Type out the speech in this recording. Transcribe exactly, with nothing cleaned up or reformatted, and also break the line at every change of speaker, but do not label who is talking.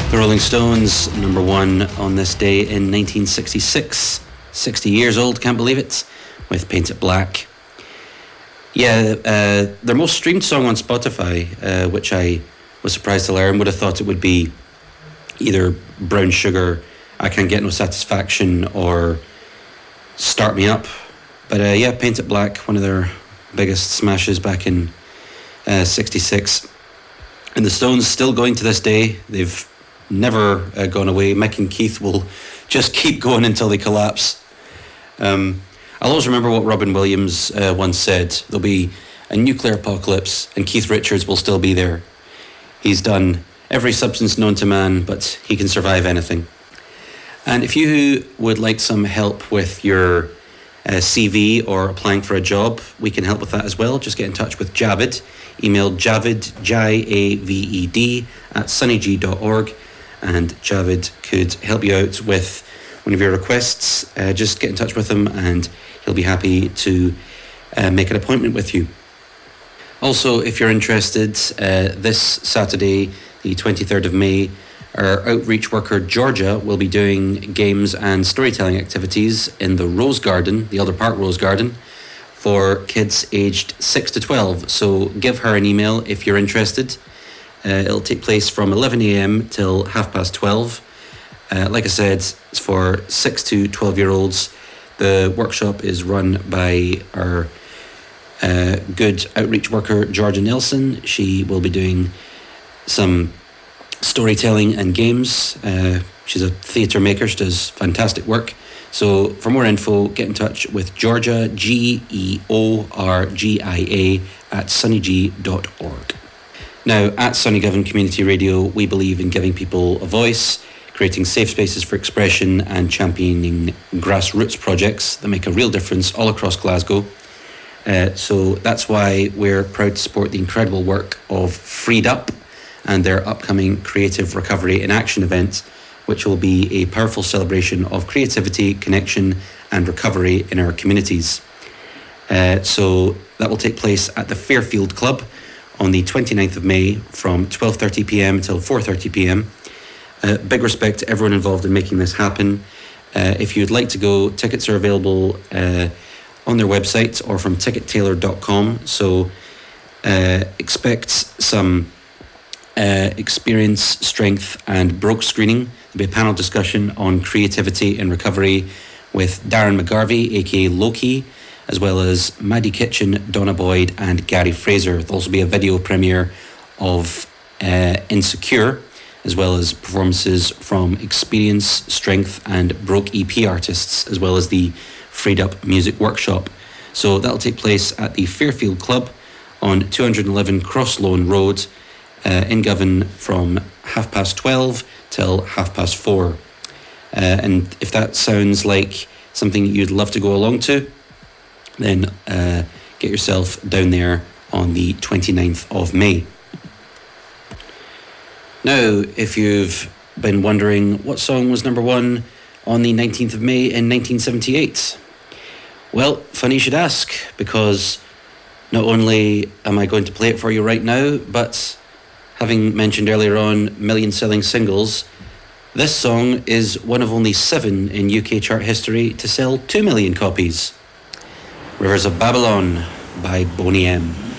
The Rolling Stones, number one on this day in nineteen sixty-six. sixty years old, can't believe it, with Paint It Black. Yeah, uh, their most streamed song on Spotify, uh, which I was surprised to learn, would have thought it would be either Brown Sugar, I Can't Get No Satisfaction, or Start Me Up. But uh, yeah, Paint It Black, one of their biggest smashes back in uh, sixty-six. And the Stones still going to this day. They've never uh, gone away. Mick and Keith will just keep going until they collapse. Um, I'll always remember what Robin Williams uh, once said. There'll be a nuclear apocalypse and Keith Richards will still be there. He's done every substance known to man, but he can survive anything. And if you would like some help with your uh, C V or applying for a job, we can help with that as well. Just get in touch with Javid. Email Javid, J A V E D, at sunnyg dot org. And Javid could help you out with one of your requests. Uh, just get in touch with him and he'll be happy to uh, make an appointment with you. Also, if you're interested, uh, this Saturday, the twenty-third of May, our outreach worker Georgia will be doing games and storytelling activities in the Rose Garden, the Elder Park Rose Garden, for kids aged six to twelve. So give her an email if you're interested. Uh, it'll take place from eleven a.m. till half past twelve. Uh, like I said, it's for six to twelve year olds. The workshop is run by our uh, good outreach worker, Georgia Nelson. She will be doing some storytelling and games. Uh, she's a theatre maker. She does fantastic work. So for more info, get in touch with Georgia, G E O R G I A, at sunnyg dot org. Now, at Sunny Govan Community Radio, we believe in giving people a voice, creating safe spaces for expression and championing grassroots projects that make a real difference all across Glasgow. Uh, so that's why we're proud to support the incredible work of Freed Up and their upcoming Creative Recovery in Action event, which will be a powerful celebration of creativity, connection and recovery in our communities. Uh, so that will take place at the Fairfield Club on the twenty-ninth of May from twelve thirty p.m. till four thirty p.m. Uh, big respect to everyone involved in making this happen. Uh, if you'd like to go, tickets are available uh, on their website or from ticket tailor dot com. So uh, expect some uh, experience, strength and broke screening. There'll be a panel discussion on creativity and recovery with Darren McGarvey, aka Loki, as well as Maddie Kitchen, Donna Boyd and Gary Fraser. There'll also be a video premiere of uh, Insecure, as well as performances from Experience, Strength and Broke E P artists, as well as the Freed Up Music Workshop. So that'll take place at the Fairfield Club on two eleven Cross Lone Road uh, in Govan from half past twelve till half past four. Uh, and if that sounds like something you'd love to go along to, then uh, get yourself down there on the twenty-ninth of May. Now, if you've been wondering what song was number one on the nineteenth of May in nineteen seventy-eight, well, funny you should ask, because not only am I going to play it for you right now, but having mentioned earlier on million-selling singles, this song is one of only seven in U K chart history to sell two million copies. Rivers of Babylon by Boney M.